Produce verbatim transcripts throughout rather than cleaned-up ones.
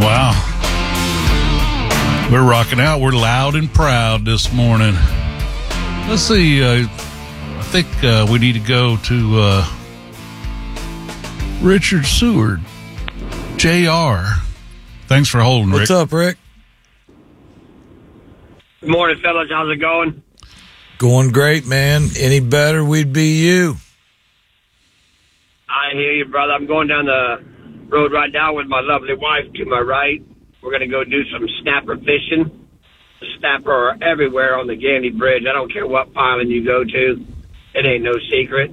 Wow. We're rocking out. We're loud and proud this morning. Let's see. Uh, I think uh, we need to go to uh, Richard Seward. J R. Thanks for holding, Rick. What's up, Rick? Good morning, fellas. How's it going? Going great, man. Any better, we'd be you. I hear you, brother. I'm going down the road right now with my lovely wife to my right. We're going to go do some snapper fishing. The snapper are everywhere on the Gandy Bridge. I don't care what island you go to. It ain't no secret.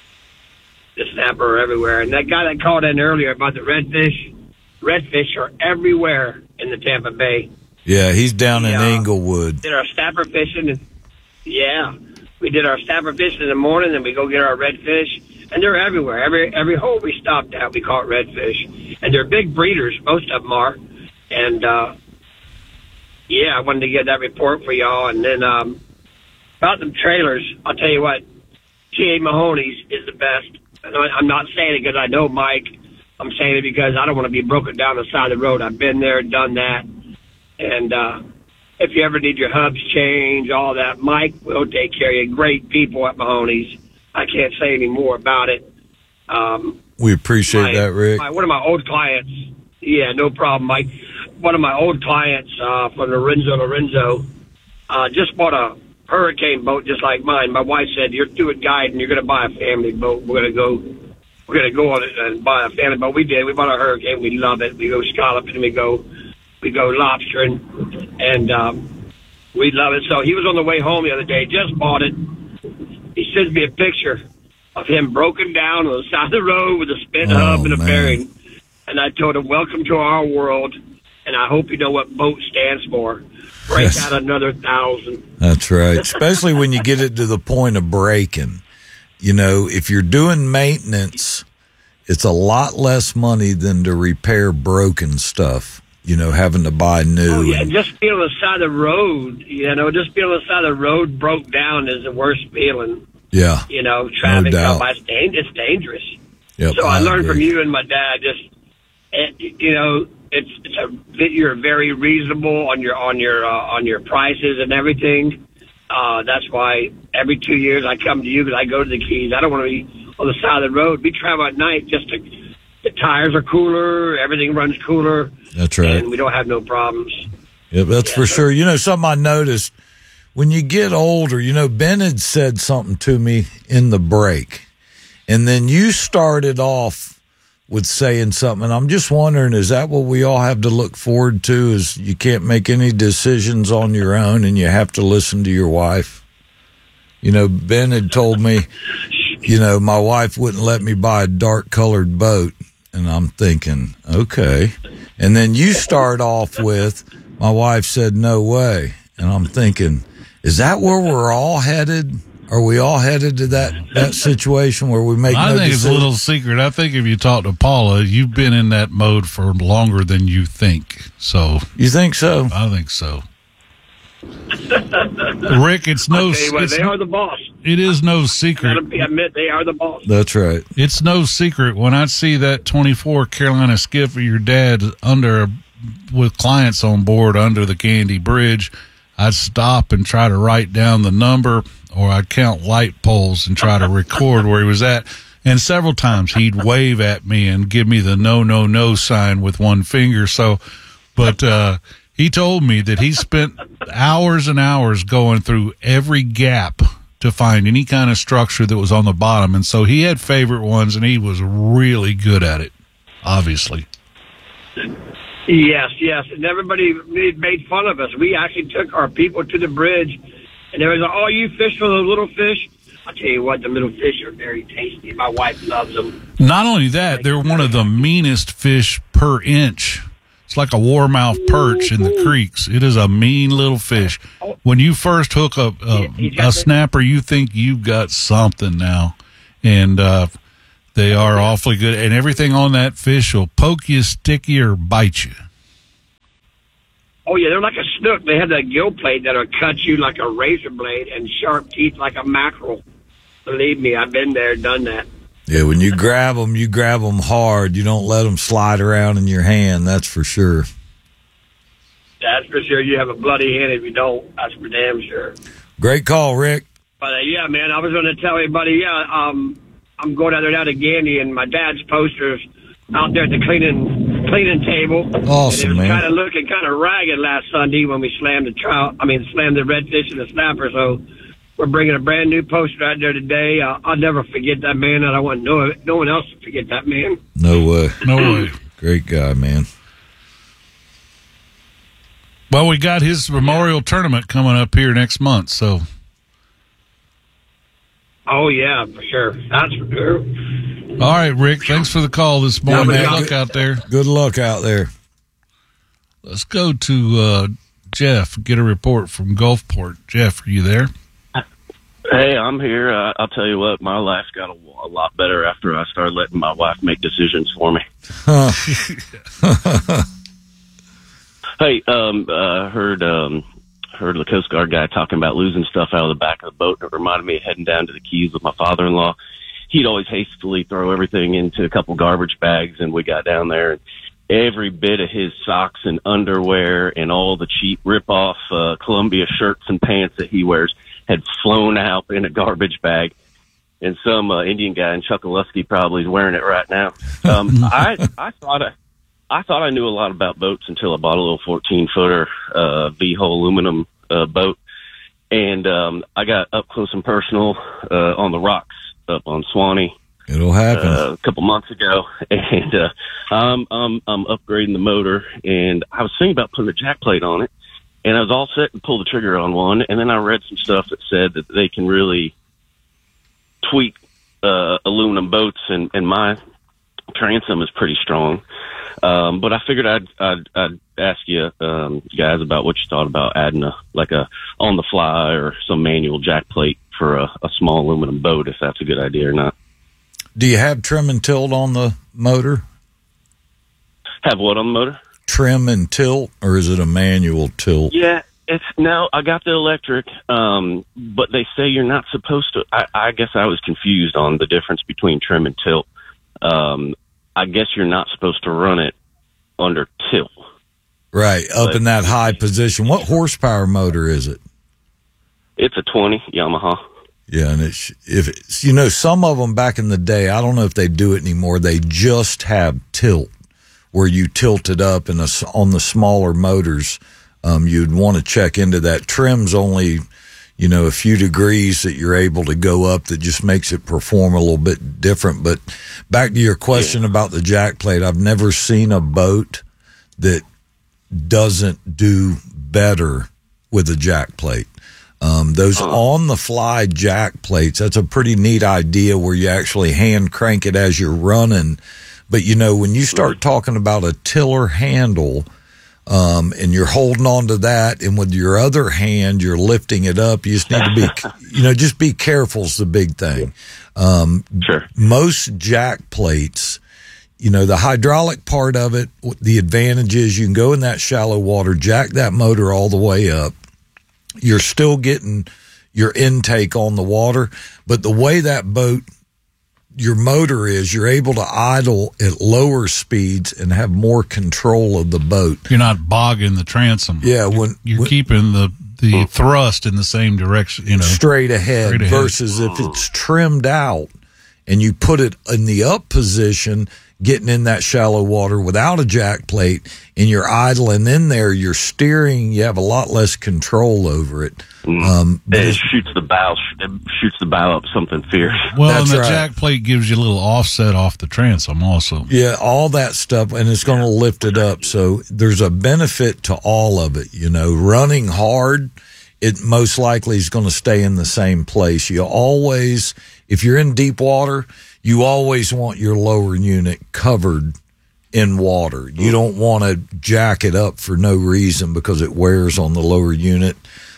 The snapper are everywhere. And that guy that called in earlier about the redfish, redfish are everywhere in the Tampa Bay. Yeah, he's down in Yeah. Englewood. Did our snapper fishing. And, yeah, we did our snapper fishing in the morning, and we go get our redfish. And they're everywhere. Every every hole we stopped at, we caught redfish. And they're big breeders. Most of them are. And, uh, yeah, I wanted to get that report for y'all. And then um, about the trailers, I'll tell you what, T A. Mahoney's is the best. And I- I'm not saying it because I know Mike. I'm saying it because I don't want to be broken down the side of the road. I've been there, done that. And uh, if you ever need your hubs changed, all that, Mike will take care of you. Great people at Mahoney's. I can't say any more about it. Um, We appreciate my, that, Rick. my, one of my old clients, yeah, no problem, Mike. One of my old clients uh, from Lorenzo, Lorenzo, uh, just bought a hurricane boat just like mine. My wife said, "You're doing guiding. You're going to buy a family boat. We're going to go. We're going to go on it and buy a family boat." We did. We bought a hurricane. We love it. We go scalloping. We go, we go lobstering, and um, we love it. So he was on the way home the other day. Just bought it. He sends me a picture of him broken down on the side of the road with a spin Oh, hub and a man. bearing. And I told him, "Welcome to our world, and I hope you know what BOAT stands for. Break Yes. out another thousand." That's right. Especially when you get it to the point of breaking. You know, if you're doing maintenance, it's a lot less money than to repair broken stuff. You know, having to buy new. Oh, yeah, and- just being on the side of the road, you know, just being on the side of the road broke down is the worst feeling. yeah. You know, traffic, doubt. by, it's dan- it's dangerous. Yep, So I, learned agree. from you and my dad, just, it, you know, it's, it's a, you're very reasonable on your, on your, uh, on your prices and everything. Uh, that's why every two years I come to you because I go to the Keys. I don't want to be on the side of the road. We travel at night just to, the tires are cooler, everything runs cooler. That's right. And we don't have no problems. Yep, that's Yeah. for sure. You know, something I noticed when you get older, you know, Ben had said something to me in the break, and then you started off with saying something, and I'm just wondering, is that what we all have to look forward to, is you can't make any decisions on your own and you have to listen to your wife? You know, Ben had told me, you know, my wife wouldn't let me buy a dark-colored boat, and I'm thinking, okay. And then you start off with, my wife said, no way. And I'm thinking, is that where we're all headed? Are we all headed to that, that situation where we make I no think it's a decisions? little secret. I think if you talk to Paula, you've been in that mode for longer than you think. So You think so? I think so. Rick, it's no I'll tell you what, it's, they are the boss. it is no secret. Gotta be- admit they are the boss. That's right. It's no secret when I see that twenty-four Carolina skiff of your dad under with clients on board under the Gandy Bridge, I'd stop and try to write down the number, or I'd count light poles and try to record where he was at. And several times he'd wave at me and give me the no, no, no sign with one finger. So, but, uh, he told me that he spent hours and hours going through every gap to find any kind of structure that was on the bottom. And so he had favorite ones, and he was really good at it, obviously. Yes, yes. And everybody made fun of us. We actually took our people to the bridge, and they was like, "Oh, you fish for those little fish?" I'll tell you what, the little fish are very tasty. My wife loves them. Not only that, they're one of the meanest fish per inch. It's like a warmouth perch in the creeks. It is a mean little fish. When you first hook a, a, a snapper, you think you've got something now. And uh, they are awfully good. And everything on that fish will poke you, stick you, or bite you. Oh, yeah, they're like a snook. They have that gill plate that'll cut you like a razor blade and sharp teeth like a mackerel. Believe me, I've been there, done that. Yeah, when you grab them, you grab them hard. You don't let them slide around in your hand, that's for sure. That's for sure. You have a bloody hand if you don't. That's for damn sure. Great call, Rick. But uh, yeah, man, I was going to tell everybody. Yeah, um, I'm going out there now to Gandy, and my dad's posters out there at the cleaning cleaning table. Awesome, and it was man. kind of looking kind of ragged last Sunday when we slammed the trout. I mean, slammed the redfish and the snapper. So we're bringing a brand new poster out there today. Uh, I'll never forget that man, and I want no no one else to forget that man. No way. No way. Great guy, man. Well, we got his memorial tournament coming up here next month, so. Oh, yeah, for sure. That's for sure. All right, Rick, thanks for the call this morning. Yeah, Good man. luck out there. Good luck out there. Let's go to uh, Jeff, get a report from Gulfport. Jeff, are you there? Hey, I'm here. Uh, I'll tell you what, my life got a, a lot better after I started letting my wife make decisions for me. Huh. Hey, um, uh, heard um, heard the Coast Guard guy talking about losing stuff out of the back of the boat. It reminded me of heading down to the Keys with my father-in-law. He'd always hastily throw everything into a couple garbage bags, and we got down there, and every bit of his socks and underwear and all the cheap rip-off uh, Columbia shirts and pants that he wears had flown out in a garbage bag. And some uh, Indian guy in Chuckaluski probably is wearing it right now. Um, I I thought I, I thought I knew a lot about boats until I bought a little fourteen footer uh, V-hull aluminum uh, boat, and um, I got up close and personal uh, on the rocks up on Swanee. It'll happen. Uh, a couple months ago, and uh, I'm, I'm I'm upgrading the motor, and I was thinking about putting a jack plate on it, and I was all set to pull the trigger on one, and then I read some stuff that said that they can really tweak uh, aluminum boats, and, and my transom is pretty strong. Um, but I figured I'd, I'd, I'd ask you um, guys about what you thought about adding a like a on the fly or some manual jack plate for a, a small aluminum boat, if that's a good idea or not. Do you have trim and tilt on the motor? Have what on the motor? Trim and tilt, or is it a manual tilt? Yeah, it's no. I got the electric, um, but they say you're not supposed to. I, I guess I was confused on the difference between trim and tilt. Um, I guess you're not supposed to run it under tilt. Right, up But- in that high position. What horsepower motor is it? It's a twenty Yamaha. Yeah, and it's if it's, you know, some of them back in the day, I don't know if they do it anymore. They just have tilt, where you tilt it up, and on the smaller motors, um, you'd want to check into that. Trim's only, you know, a few degrees that you're able to go up. That just makes it perform a little bit different. But back to your question Yeah. about the jack plate, I've never seen a boat that doesn't do better with a jack plate. Um, those on-the-fly jack plates, that's a pretty neat idea where you actually hand crank it as you're running. But, you know, when you start talking about a tiller handle um, and you're holding on to that, and with your other hand you're lifting it up, you just need to be, you know, just be careful is the big thing. Um, Sure. most jack plates, you know, the hydraulic part of it, the advantage is you can go in that shallow water, jack that motor all the way up. You're still getting your intake on the water, but the way that boat, your motor is, you're able to idle at lower speeds and have more control of the boat. You're not bogging the transom. Yeah, when You're when, keeping the, the thrust in the same direction, you know. straight ahead, Straight ahead. versus if it's trimmed out and you put it in the up position, getting in that shallow water without a jack plate, and you're idling in there, you're steering, you have a lot less control over it. Um, but It it's- shoots the bow. It shoots the bow up something fierce. Well, and That's the right. jack plate gives you a little offset off the transom also. Yeah, all that stuff, and it's going to lift it up. So there's a benefit to all of it. You know, running hard, it most likely is going to stay in the same place. You always, if you're in deep water, you always want your lower unit covered in water. You don't want to jack it up for no reason because it wears on the lower unit.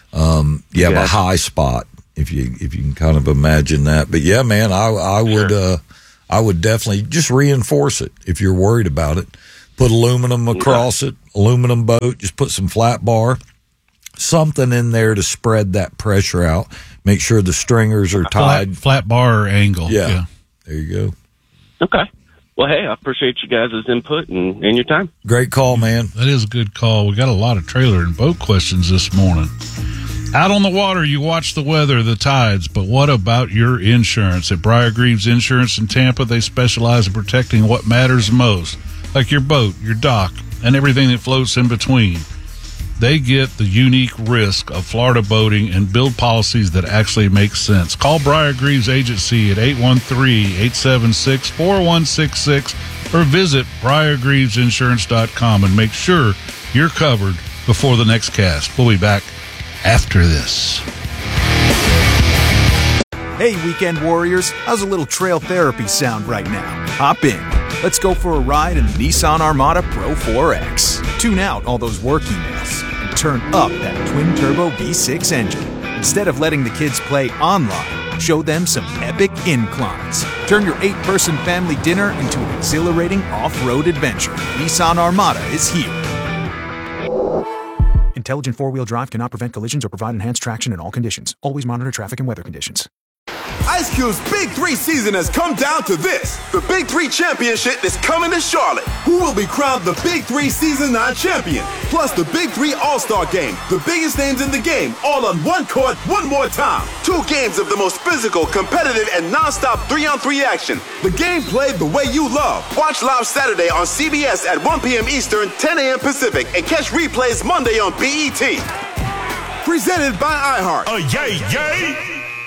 Um, you have Yeah. a high spot if you if you can kind of imagine that. But yeah, man, I I would Sure. uh, I would definitely just reinforce it if you're worried about it. Put aluminum across it, aluminum boat. Just put some flat bar, something in there to spread that pressure out. Make sure the stringers are Flat, tied. flat bar angle. Yeah. Yeah. There you go. Okay. Well, hey, I appreciate you guys' input and, and your time. Great call, man. That is a good call. We got a lot of trailer and boat questions this morning. Out on the water, you watch the weather, the tides, but what about your insurance? At Briar Greaves Insurance in Tampa, they specialize in protecting what matters most, like your boat, your dock, and everything that floats in between. They get the unique risk of Florida boating and build policies that actually make sense. Call Briar Greaves Agency at eight one three, eight seven six, four one six six or visit briar greaves insurance dot com and make sure you're covered before the next cast. We'll be back after this. Hey, weekend warriors, how's a little trail therapy sound right now? Hop in. Let's go for a ride in the Nissan Armada Pro four X. Tune out all those work emails and turn up that twin-turbo V six engine. Instead of letting the kids play online, show them some epic inclines. Turn your eight-person family dinner into an exhilarating off-road adventure. Nissan Armada is here. Intelligent four-wheel drive cannot prevent collisions or provide enhanced traction in all conditions. Always monitor traffic and weather conditions. Ice Cube's Big Three season has come down to this. The Big Three Championship is coming to Charlotte. Who will be crowned the Big Three Season nine champion? Plus the Big Three All-Star Game. The biggest names in the game, all on one court, one more time. Two games of the most physical, competitive, and non-stop three-on-three action. The game played the way you love. Watch live Saturday on C B S at one p.m. Eastern, ten a.m. Pacific, and catch replays Monday on B E T. Presented by iHeart. Oh, yay, yay!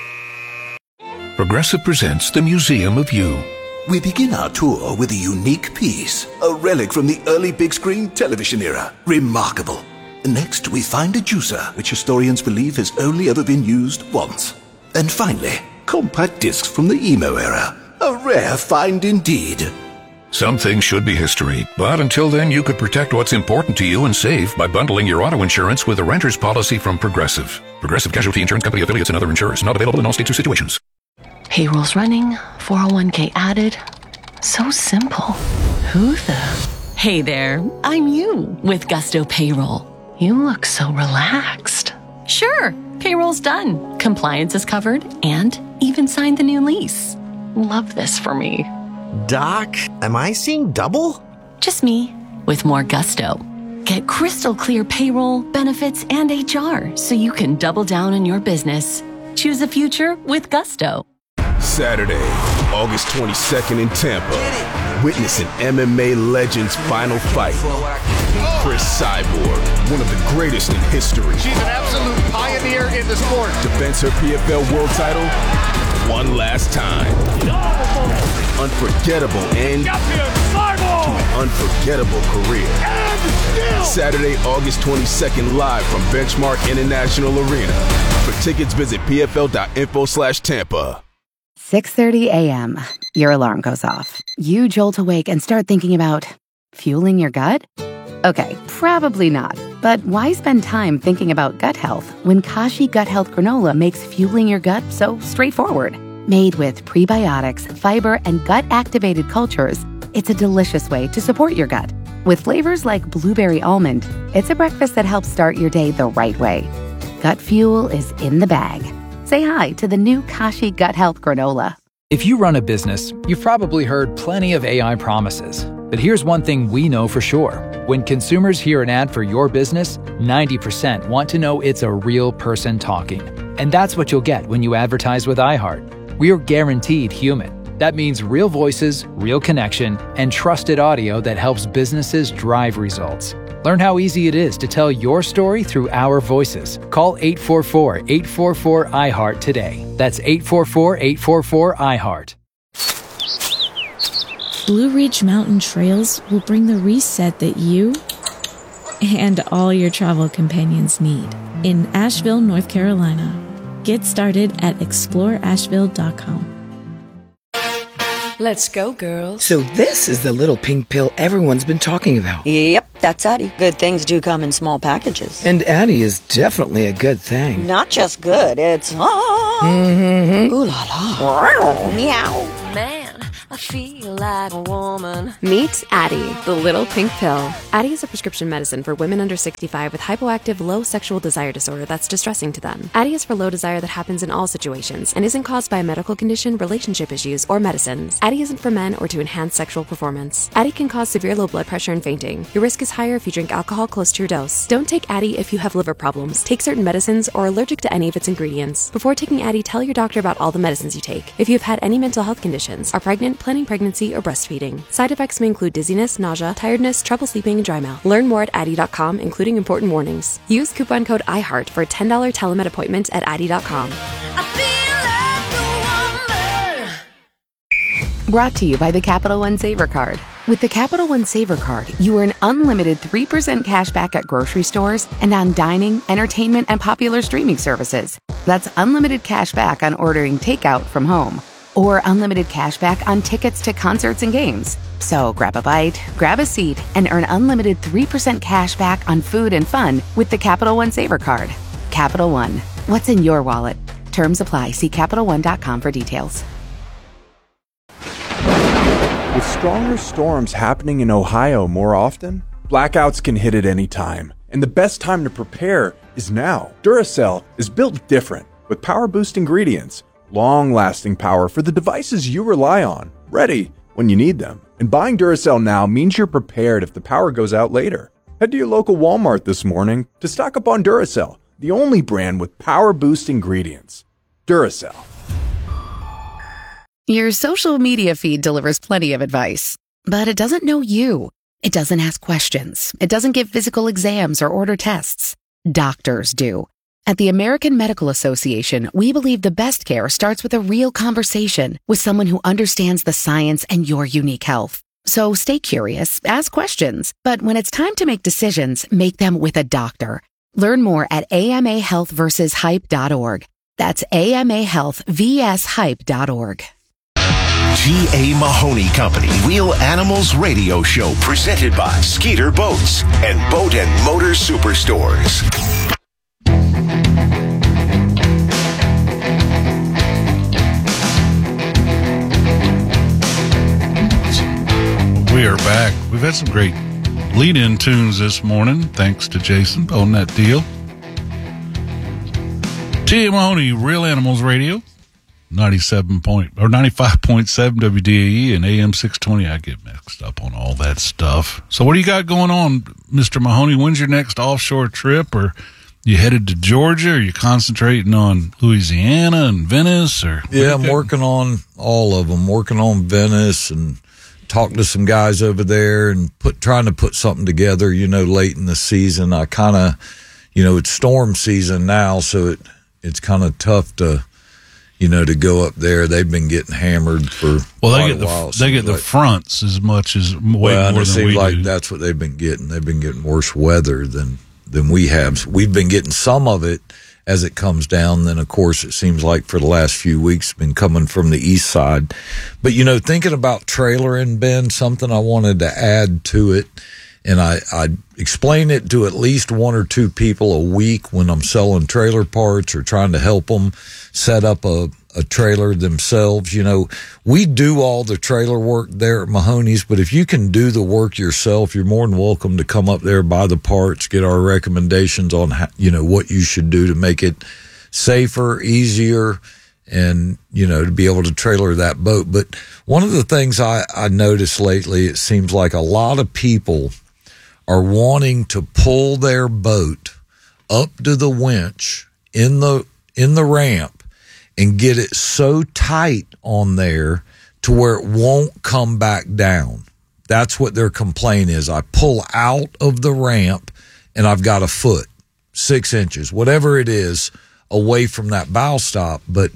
Progressive presents the Museum of You. We begin our tour with a unique piece, a relic from the early big screen television era. Remarkable. Next, we find a juicer, which historians believe has only ever been used once. And finally, compact discs from the emo era. A rare find indeed. Some things should be history, but until then you could protect what's important to you and save by bundling your auto insurance with a renter's policy from Progressive. Progressive Casualty Insurance Company affiliates and other insurers. Not available in all states or situations. Payroll's running, four oh one k added. So simple. Who the? Hey there, I'm you with Gusto Payroll. You look so relaxed. Sure, payroll's done. Compliance is covered and even signed the new lease. Love this for me. Doc, am I seeing double? Just me with more gusto. Get crystal clear payroll, benefits, and H R so you can double down on your business. Choose a future with Gusto. Saturday, August twenty-second in Tampa. Witness an M M A legend's final fight. Chris Cyborg, one of the greatest in history. She's an absolute pioneer in the sport. Defends her P F L world title one last time. Unforgettable end to an unforgettable career. Saturday, August twenty-second, live from Benchmark International Arena. For tickets, visit pfl.info slash Tampa. six thirty a.m. Your alarm goes off. You jolt awake and start thinking about fueling your gut? Okay, probably not. But why spend time thinking about gut health when Kashi Gut Health Granola makes fueling your gut so straightforward? Made with prebiotics, fiber, and gut-activated cultures, it's a delicious way to support your gut. With flavors like blueberry almond, it's a breakfast that helps start your day the right way. Gut fuel is in the bag. Say hi to the new Kashi Gut Health Granola. If you run a business, you've probably heard plenty of A I promises. But here's one thing we know for sure. When consumers hear an ad for your business, ninety percent want to know it's a real person talking. And that's what you'll get when you advertise with iHeart. We're guaranteed human. That means real voices, real connection, and trusted audio that helps businesses drive results. Learn how easy it is to tell your story through our voices. Call eight four four, eight four four, I heart today. That's eight four four, eight four four, I heart. Blue Ridge Mountain Trails will bring the reset that you and all your travel companions need in Asheville, North Carolina. Get started at explore asheville dot com. Let's go, girls. So this is the little pink pill everyone's been talking about. Yep, that's Addie. Good things do come in small packages. And Addie is definitely a good thing. Not just good, it's... Ah, mm-hmm. ooh la la. Meow. Man, I feel like a woman. Meet Addie, the little pink pill. Addie is a prescription medicine for women under sixty-five with hypoactive low sexual desire disorder that's distressing to them. Addie is for low desire that happens in all situations and isn't caused by a medical condition, relationship issues, or medicines. Addie isn't for men or to enhance sexual performance. Addie can cause severe low blood pressure and fainting. Your risk is higher if you drink alcohol close to your dose. Don't take Addie if you have liver problems, take certain medicines, or are allergic to any of its ingredients. Before taking Addie, tell your doctor about all the medicines you take. If you have had any mental health conditions, are pregnant, planning pregnancy, or breastfeeding. Side effects may include dizziness, nausea, tiredness, trouble sleeping, and dry mouth. Learn more at Addie dot com, including important warnings. Use coupon code iHeart for a ten dollars telemed appointment at Addie dot com. Brought to you by the Capital One Saver Card. With the Capital One Saver Card, you earn unlimited three percent cash back at grocery stores and on dining, entertainment, and popular streaming services. That's unlimited cash back on ordering takeout from home. Or unlimited cash back on tickets to concerts and games. So grab a bite, grab a seat, and earn unlimited three percent cash back on food and fun with the Capital One Saver Card. Capital One. What's in your wallet? Terms apply. See Capital One dot com for details. With stronger storms happening in Ohio more often, blackouts can hit at any time, and the best time to prepare is now. Duracell is built different, with power-boost ingredients, long-lasting power for the devices you rely on, ready when you need them. And buying Duracell now means you're prepared if the power goes out later. Head to your local Walmart this morning to stock up on Duracell, the only brand with power-boost ingredients. Duracell. Your social media feed delivers plenty of advice, but it doesn't know you. It doesn't ask questions. It doesn't give physical exams or order tests. Doctors do. At the American Medical Association, we believe the best care starts with a real conversation with someone who understands the science and your unique health. So stay curious, ask questions, but when it's time to make decisions, make them with a doctor. Learn more at A M A health versus hype dot org. That's A M A health versus hype dot org. G A. Mahoney Company Real Animals Radio Show presented by Skeeter Boats and Boat and Motor Superstores. We are back. We've had some great lead-in tunes this morning, thanks to Jason on that deal. G A. Mahoney Real Animals Radio. ninety-seven point or ninety-five point seven W D A E and A M six twenty. I get mixed up on all that stuff. So what do you got going on, Mister Mahoney? When's your next offshore trip? Or you headed to Georgia? Or you concentrating on Louisiana and Venice? Or yeah, I'm working on all of them. Working on Venice and talking to some guys over there and put trying to put something together. You know, late in the season, I kind of, you know, it's storm season now, so it it's kind of tough to. You know, to go up there, they've been getting hammered for well. They quite get a the while. they get the like, fronts as much as way well, more it than seems we like do. That's what they've been getting. They've been getting worse weather than than we have. So we've been getting some of it as it comes down. Then, of course, it seems like for the last few weeks, it's been coming from the east side. But you know, thinking about trailering, Ben, something I wanted to add to it. And I, I explain it to at least one or two people a week when I'm selling trailer parts or trying to help them set up a, a trailer themselves. You know, we do all the trailer work there at Mahoney's, but if you can do the work yourself, you're more than welcome to come up there, buy the parts, get our recommendations on, how, you know, what you should do to make it safer, easier, and, you know, to be able to trailer that boat. But one of the things I, I noticed lately, it seems like a lot of people are wanting to pull their boat up to the winch in the in the ramp and get it so tight on there to where it won't come back down. That's what their complaint is. I pull out of the ramp and I've got a foot, six inches, whatever it is, away from that bow stop. But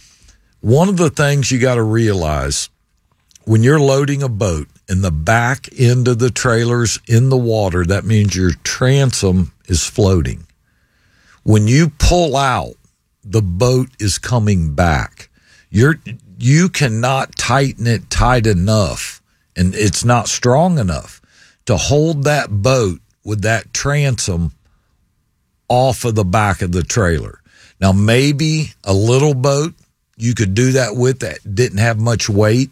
one of the things you got to realize when you're loading a boat and the back end of the trailer's in the water, that means your transom is floating. When you pull out, the boat is coming back. You're, you cannot tighten it tight enough, and it's not strong enough to hold that boat with that transom off of the back of the trailer. Now, maybe a little boat you could do that with that didn't have much weight,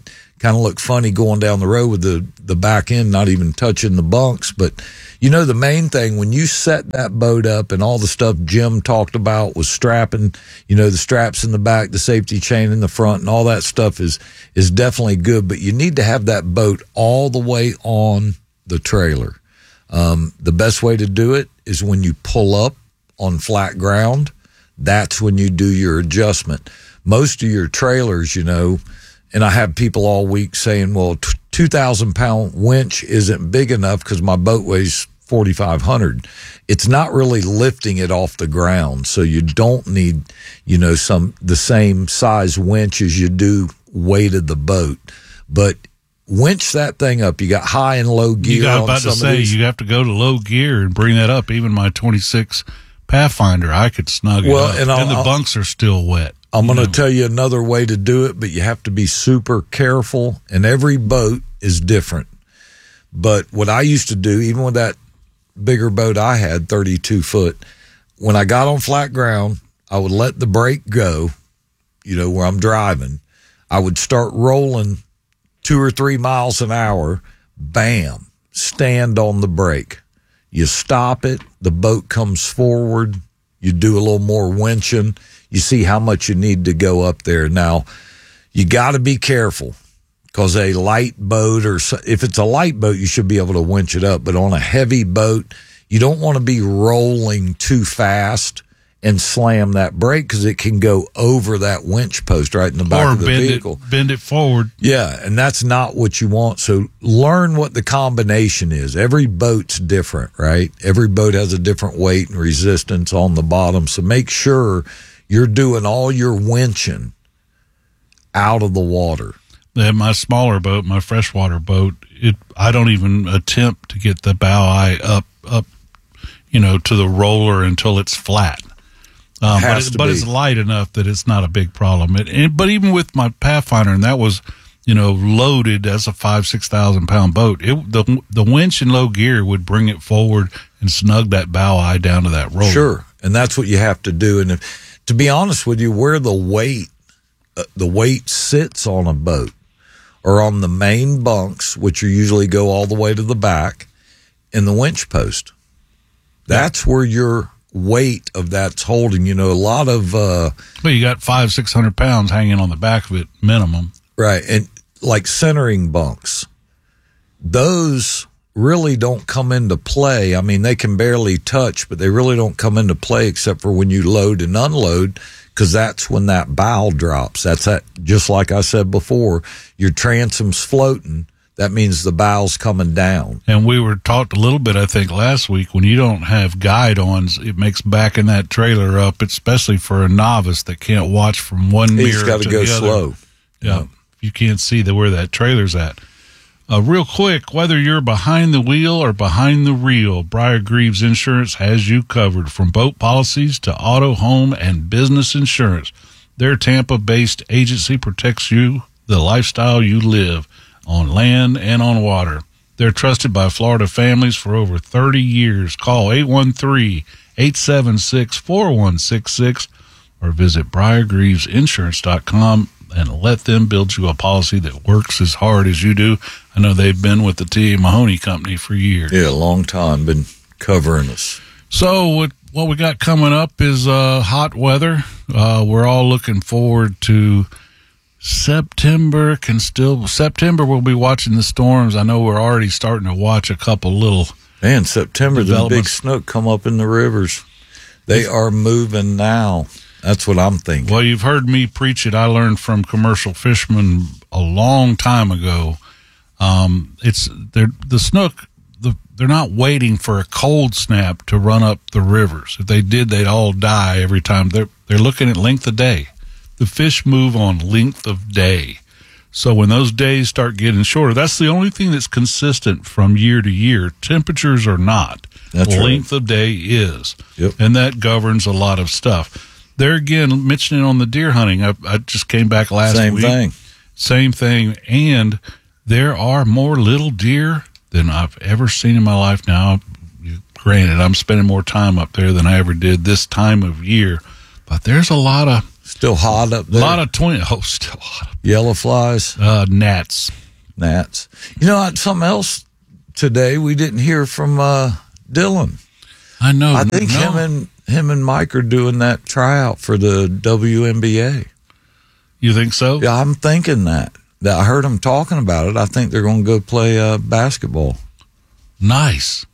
kind of look funny going down the road with the, the back end not even touching the bunks. But, you know, the main thing, when you set that boat up and all the stuff Jim talked about was strapping, you know, the straps in the back, the safety chain in the front, and all that stuff is is definitely good. But you need to have that boat all the way on the trailer. Um, the best way to do it is when you pull up on flat ground. That's when you do your adjustment. Most of your trailers, you know, and I have people all week saying, well, two thousand pound winch isn't big enough because my boat weighs forty-five hundred. It's not really lifting it off the ground. So you don't need, you know, some, the same size winch as you do weight of the boat. But winch that thing up. You got high and low gear. You got on about some to say, you have to go to low gear and bring that up. Even my twenty-six Pathfinder, I could snug well, it up. And, and the I'll, bunks are still wet. I'm going to tell you another way to do it, but you have to be super careful, and every boat is different. But what I used to do, even with that bigger boat I had, thirty-two foot, when I got on flat ground, I would let the brake go, you know, where I'm driving. I would start rolling two or three miles an hour, bam, stand on the brake. You stop it, the boat comes forward, you do a little more winching. You see how much you need to go up there. Now, you got to be careful because a light boat, or if it's a light boat, you should be able to winch it up. But on a heavy boat, you don't want to be rolling too fast and slam that brake because it can go over that winch post right in the back or of the bend vehicle. It, bend it forward. Yeah, and that's not what you want. So learn what the combination is. Every boat's different, right? Every boat has a different weight and resistance on the bottom. So make sure you're doing all your winching out of the water. My smaller boat, my freshwater boat, it I don't even attempt to get the bow eye up, up, you know, to the roller until it's flat. Um, but it, but it's light enough that it's not a big problem. It, it, but even with my Pathfinder, and that was, you know, loaded as a five, six thousand pound boat, it, the the winch in low gear would bring it forward and snug that bow eye down to that roller. Sure, and that's what you have to do. And if, to be honest with you, where the weight uh, the weight sits on a boat, or on the main bunks, which are usually go all the way to the back, in the winch post, that's where your weight of that's holding. You know, a lot of uh well, you got five six hundred pounds hanging on the back of it minimum, right? And like centering bunks, those really don't come into play. I mean, they can barely touch, but they really don't come into play except for when you load and unload, because that's when that bow drops. That's that, just like I said before, your transom's floating. That means the bow's coming down. And we were talked a little bit, I think, last week, when you don't have guide-ons, it makes backing that trailer up, especially for a novice that can't watch from one mirror to the other. He's got to go slow. Yeah, yeah. You can't see the, where that trailer's at. Uh, real quick, whether you're behind the wheel or behind the reel, Briar Greaves Insurance has you covered. From boat policies to auto, home, and business insurance, their Tampa-based agency protects you, the lifestyle you live, on land and on water. They're trusted by Florida families for over thirty years. Call eight one three, eight seven six, four one six six or visit briar greaves insurance dot com and let them build you a policy that works as hard as you do. I know they've been with the T A. Mahoney Company for years. Yeah, a long time, been covering us. So what, what we got coming up is uh, hot weather. Uh, we're all looking forward to September. Can still September we'll be watching the storms. I know we're already starting to watch a couple little Man, September the big snook come up in the rivers. They are moving now. That's what I'm thinking. Well, you've heard me preach it. I learned from commercial fishermen a long time ago. Um, it's they're the snook. The, they're not waiting for a cold snap to run up the rivers. If they did, they'd all die every time. They're they're looking at length of day. The fish move on length of day. So when those days start getting shorter, that's the only thing that's consistent from year to year. Temperatures are not. That's length right. of day is. Yep. And that governs a lot of stuff. There again, mentioning on the deer hunting, I, I just came back last Same week. thing. Same thing. And there are more little deer than I've ever seen in my life now. Granted, I'm spending more time up there than I ever did this time of year. But there's a lot of Still hot up A there. lot of twenty. Oh, still hot. Yellow flies. Uh, gnats. Gnats. You know, something else today we didn't hear from uh, Dylan. I know. I think no. him and him and Mike are doing that tryout for the W N B A. You think so? Yeah, I'm thinking that. That I heard them talking about it. I think they're going to go play uh, basketball. Nice.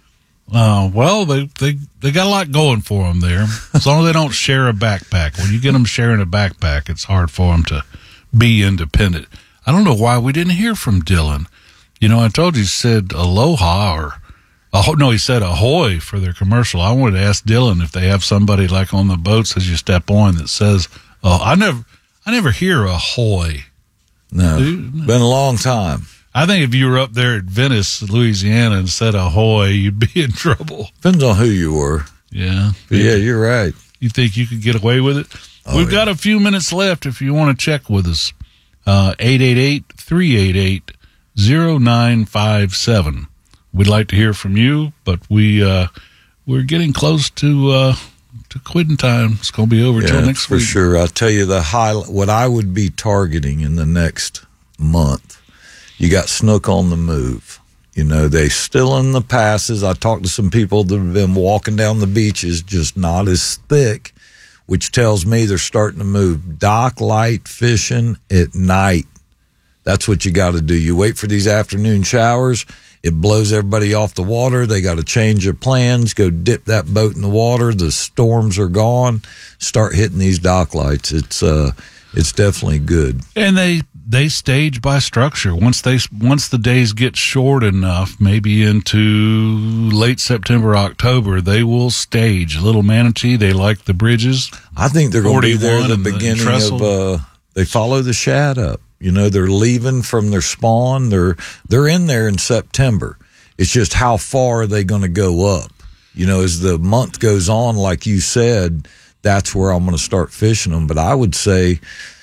Uh, well, they, they they got a lot going for them there. As long as they don't share a backpack. When you get them sharing a backpack, it's hard for them to be independent. I don't know why we didn't hear from Dylan. You know, I told you he said aloha or, oh, no, he said ahoy for their commercial. I wanted to ask Dylan if they have somebody like on the boats as you step on that says, oh, I never, I never hear ahoy. No, Dude, been a long time. I think if you were up there at Venice, Louisiana, and said ahoy, you'd be in trouble. Depends on who you were. Yeah. But yeah, you're right. You think you could get away with it? Oh, We've yeah. got a few minutes left if you want to check with us. Uh, eight eight eight, three eight eight, zero nine five seven. We'd like to hear from you, but we, uh, we're getting close to uh, to quitting time. It's going to be over yeah, till next for week. For sure. I'll tell you the high, what I would be targeting in the next month. You got snook on the move. You know, they still in the passes. I talked to some people that have been walking down the beaches, just not as thick, which tells me they're starting to move. Dock light fishing at night. That's what you got to do. You wait for these afternoon showers. It blows everybody off the water. They got to change their plans, go dip that boat in the water. The storms are gone. Start hitting these dock lights. It's, uh, it's definitely good. And they they stage by structure. Once they once the days get short enough, maybe into late September, October, they will stage. Little Manatee, they like the bridges. I think they're going to be there at the beginning the of. Uh, they follow the shad up. You know, they're leaving from their spawn. They're they're in there in September. It's just how far are they going to go up? You know, as the month goes on, like you said, that's where I'm going to start fishing them. But I would say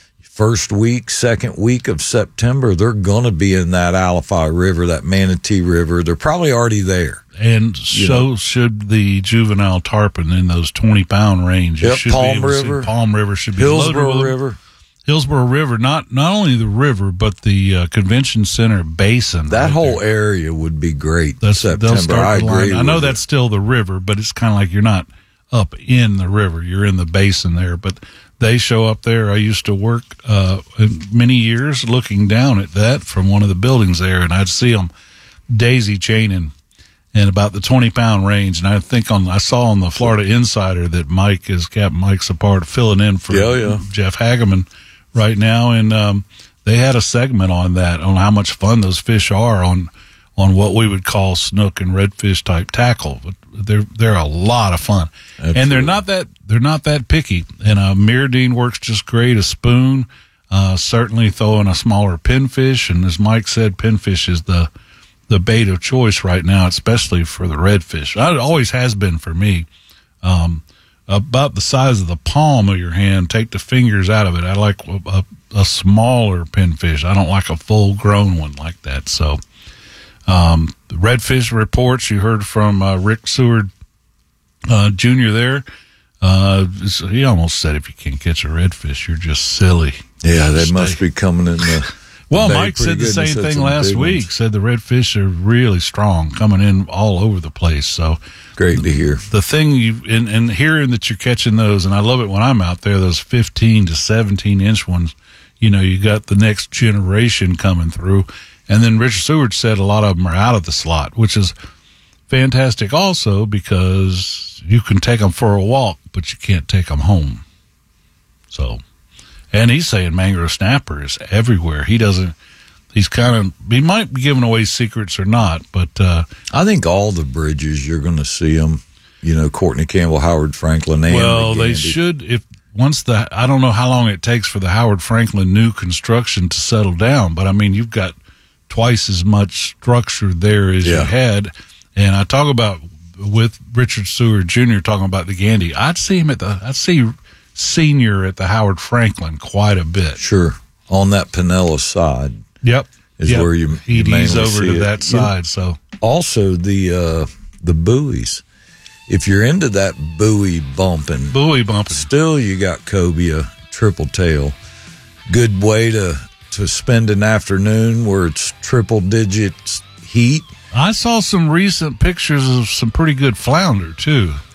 first week, second week of September, they're going to be in that Alafai River, that Manatee River. They're probably already there. And so know. should the juvenile tarpon in those twenty-pound range. Yep, should Palm be River. Palm River should be Hillsborough loaded River. Hillsborough River, not not only the river, but the uh, convention center basin. That right whole there. area would be great. That's, September, I agree. I know with that's it. still the river, but it's kind of like you're not up in the river. You're in the basin there, but they show up there. I used to work uh, many years looking down at that from one of the buildings there, and I'd see them daisy chaining in about the twenty-pound range. And I think on I saw on the Florida Insider that Mike is Captain Mike's a part of filling in for yeah, yeah. Jeff Hageman right now, and um, they had a segment on that, on how much fun those fish are on on what we would call snook and redfish type tackle. But they're they're a lot of fun. Absolutely. And they're not that they're not that picky. And uh, Miradine works just great. A spoon, uh, certainly throwing a smaller pinfish, and as Mike said, pinfish is the the bait of choice right now, especially for the redfish. It always has been for me. Um, about the size of the palm of your hand. Take the fingers out of it. I like a, a, a smaller pinfish. I don't like a full-grown one like that. So, um, the redfish reports you heard from uh, Rick Seward uh, Junior there. Uh, he almost said, if you can't catch a redfish, you're just silly. Yeah, they must be coming in the. Well, They Mike said the good. same He said thing some last big week. ones. Said the redfish are really strong, coming in all over the place. So great to hear. The thing you and, and hearing that you're catching those, and I love it when I'm out there. Those fifteen to seventeen inch ones. You know, you got the next generation coming through, and then Richard Seward said a lot of them are out of the slot, which is fantastic. Also because you can take them for a walk, but you can't take them home. So. And he's saying mangrove snapper is everywhere. He doesn't, he's kind of, he might be giving away secrets or not, but. Uh, I think all the bridges, you're going to see them, you know, Courtney Campbell, Howard Franklin, and well, the they Gandy. should, if once the, I don't know how long it takes for the Howard Franklin new construction to settle down, but I mean, you've got twice as much structure there as Yeah. you had. And I talk about, with Richard Seward Junior talking about the Gandy, I'd see him at the, I'd see Senior at the Howard Franklin quite a bit. Sure. On that Pinellas side. Yep. Is yep. where you, you He'd ease mainly over see to it. that You know, side. So also the uh, the buoys. If you're into that buoy bumping, buoy bumping, still you got cobia triple tail. Good way to, to spend an afternoon where it's triple digits heat. I saw some recent pictures of some pretty good flounder, too.